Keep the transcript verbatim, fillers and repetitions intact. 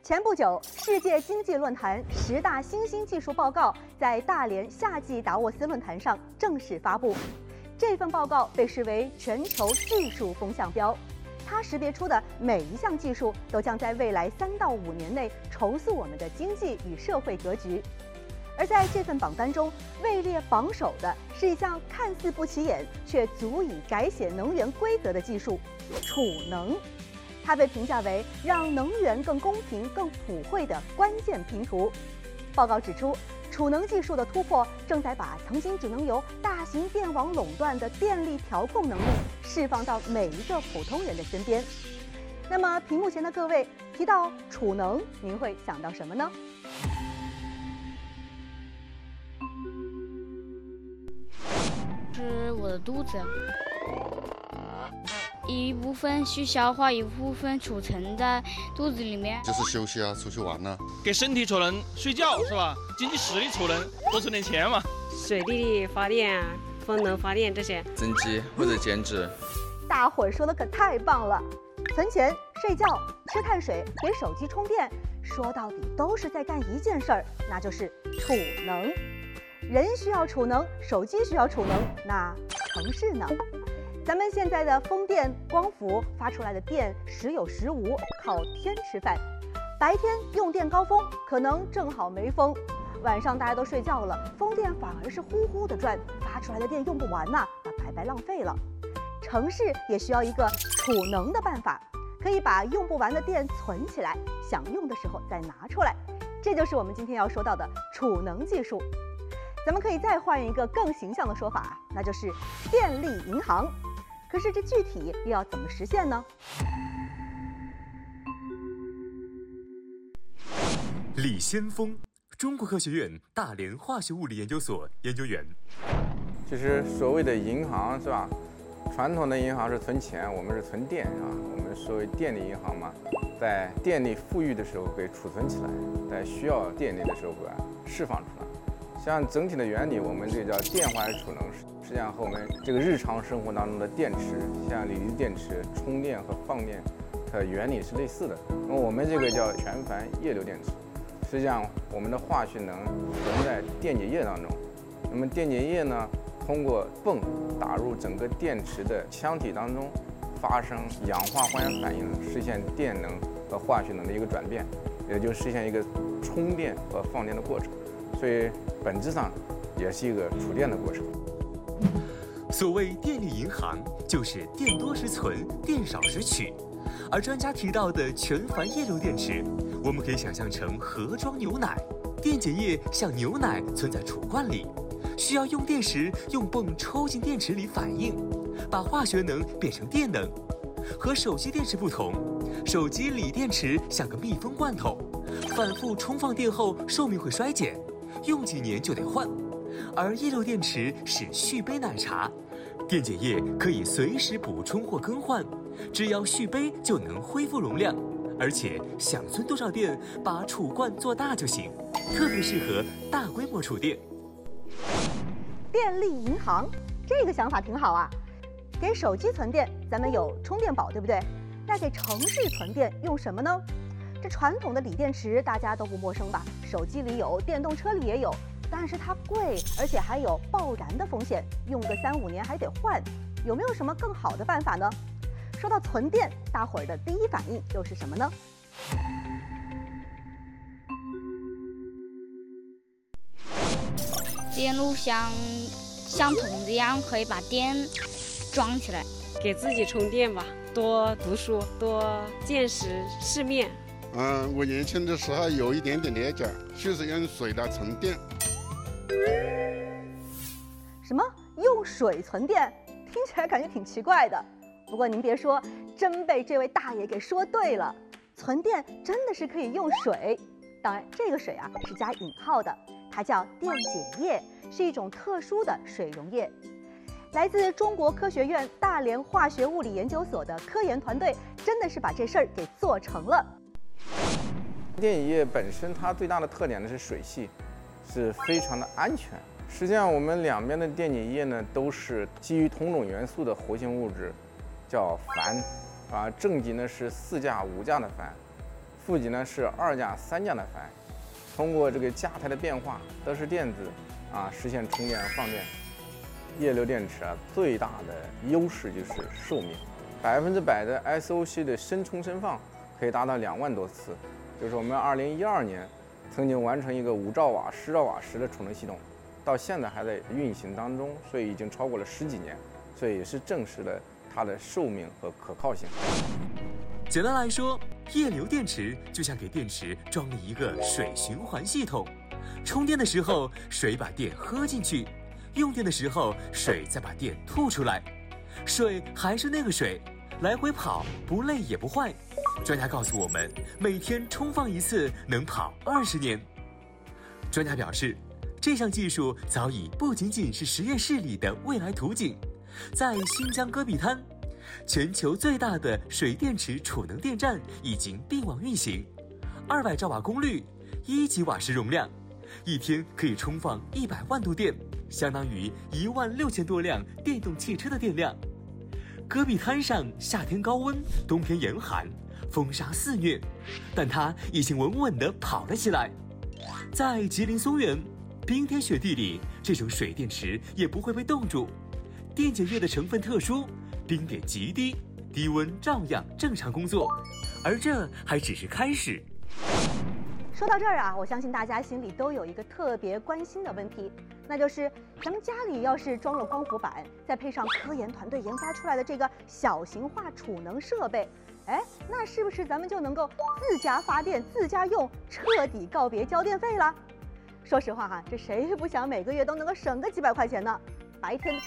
前不久，世界经济论坛十大新兴技术报告在大连夏季达沃斯论坛上正式发布。这份报告被视为全球技术风向标，它识别出的每一项技术都将在未来三到五年内重塑我们的经济与社会格局。而在这份榜单中，位列榜首的是一项看似不起眼却足以改写能源规则的技术——储能。它被评价为让能源更公平、更普惠的关键拼图。报告指出，储能技术的突破正在把曾经只能由大型电网垄断的电力调控能力释放到每一个普通人的身边。那么，屏幕前的各位，提到储能，您会想到什么呢？ 是我的肚子。一部分去消化，一部分储存在肚子里面， 就是休息啊，出去玩啊， 给身体储能，睡觉是吧？经济实力储能，多存点钱嘛。 水力发电啊，风能发电这些， 增肌或者减脂。 大伙儿说的可太棒了！存钱、睡觉、吃碳水、给手机充电，说到底都是在干一件事儿，那就是储能。人需要储能，手机需要储能，那城市呢？咱们现在的风电、光伏发出来的电时有时无，靠天吃饭。白天用电高峰，可能正好没风；晚上大家都睡觉了，风电反而是呼呼的转，发出来的电用不完呐，那白白浪费了。城市也需要一个储能的办法，可以把用不完的电存起来，想用的时候再拿出来。这就是我们今天要说到的储能技术。咱们可以再换一个更形象的说法，那就是电力银行。可是这具体又要怎么实现呢？ 李先锋，中国科学院大连化学物理研究所研究员。 其实所谓的银行是吧？传统的银行是存钱，我们是存电是吧？我们所谓电力银行嘛，在电力富裕的时候被储存起来，在需要电力的时候把它释放出来。像整体的原理，我们这个叫电化储能，实际上和我们这个日常生活当中的电池，像锂离电池充电和放电的原理是类似的。那么我们这个叫全钒液流电池，实际上我们的化学能存在电解液当中。那么电解液呢，通过泵打入整个电池的腔体当中，发生氧化还原反应，实现电能和化学能的一个转变，也就实现一个充电和放电的过程。所以本质上也是一个储电的过程。 所谓电力银行，就是电多时存，电少时取。而专家提到的全钒液流电池，我们可以想象成盒装牛奶，电解液像牛奶存在储罐里，需要用电时用泵抽进电池里反应，把化学能变成电能。和手机电池不同，手机锂电池像个密封罐头，反复充放电后寿命会衰减，用几年就得换。而液流电池是续杯奶茶，电解液可以随时补充或更换，只要续杯就能恢复容量，而且想存多少电，把储罐做大就行，特别适合大规模储电。 电力银行这个想法挺好啊。给手机存电，咱们有充电宝，对不对？那给城市存电用什么呢？这传统的锂电池大家都不陌生吧？手机里有，电动车里也有，但是它贵，而且还有爆燃的风险，用个三五年还得换。有没有什么更好的办法呢？说到存电，大伙儿的第一反应又是什么呢？ 电路像像筒子一样，可以把电装起来， 给自己充电吧，多读书，多见识世面。 嗯，我年轻的时候有一点点了解，就是用水来存电。 什么用水存电？听起来感觉挺奇怪的。不过您别说，真被这位大爷给说对了，存电真的是可以用水。当然，这个水啊是加引号的，它叫电解液，是一种特殊的水溶液。来自中国科学院大连化学物理研究所的科研团队，真的是把这事儿给做成了。 电解液本身它最大的特点呢是水系，是非常的安全。实际上我们两边的电解液呢都是基于同种元素的活性物质，叫钒，啊，正极呢是四价五价的钒， 负极呢是二价、三价的阀，通过这个价态的变化，德士电子啊实现充电放电。液流电池啊最大的优势就是寿命，百分之百的 S O C 的深充深放可以达到两万多次，就是我们二零一二年曾经完成一个五兆瓦、十兆瓦时的储能系统，到现在还在运行当中，所以已经超过了十几年，所以也是证实了它的寿命和可靠性。 简单来说，液流电池就像给电池装了一个水循环系统，充电的时候水把电喝进去，用电的时候水再把电吐出来，水还是那个水，来回跑，不累也不坏。专家告诉我们，每天充放一次能跑二十年。专家表示，这项技术早已不仅仅是实验室里的未来图景，在新疆戈壁滩，全球最大的水电池储能电站已经并网运行，二百兆瓦功率，一吉瓦时容量，一天可以充放一百万度电，相当于一万六千多辆电动汽车的电量。戈壁滩上夏天高温，冬天严寒，风沙肆虐，但它已经稳稳地跑了起来。在吉林松原，冰天雪地里，这种水电池也不会被冻住。电解液的成分特殊，冰点极低，低温照样正常工作。而这还只是开始。 说到这儿啊，我相信大家心里都有一个特别关心的问题，那就是咱们家里要是装了光伏板，再配上科研团队研发出来的这个小型化储能设备，哎，那是不是咱们就能够自家发电、自家用，彻底告别交电费了？说实话哈，这谁不想每个月都能够省个几百块钱呢？白天